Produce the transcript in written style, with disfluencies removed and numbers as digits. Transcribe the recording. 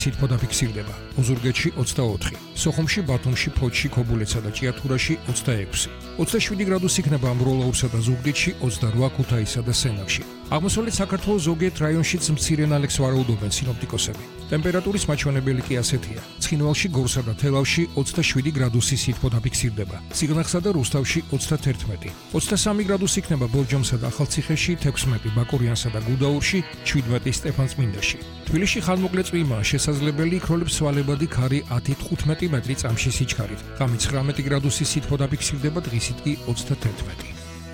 სითბო დაფიქსირდება. ოზურგეთში 24, სოხუმში, ბათუმში, ფოთში, ქობულეთსა და ჭიათურაში 26. 27 გრადუსი იქნება ამბროლაურსა და ზუგდიდში, 28 ქუთაისსა და სენაკში. აღმოსავლეთ საქართველოს ზოგიერთ რაიონშიც მცირე ნალექს ვარაუდობენ სინოპტიკოსები. ტემპერატურის მაჩვენებელი კი ასეთია. ცხინვალში, გორსა და თელავში 27 გრადუსი სითბო დაფიქსირდება. ციგნახსა და რუსთავში 31. 23 გრადუსი იქნება ბორჯომსა და ახალციხეში, 16 ბაკურიანსა და გუდაურში, 17 სტეფანწმინდაში. თბილისში ხანმოკლე წვიმაა შესაძლებელი, იქროლებს სვალებადი ქარი 10-15 მეტრი წამში სიჩქარით. ღამით 19 გრადუსი სითბო დაფიქსირდება, დღისით კი 31.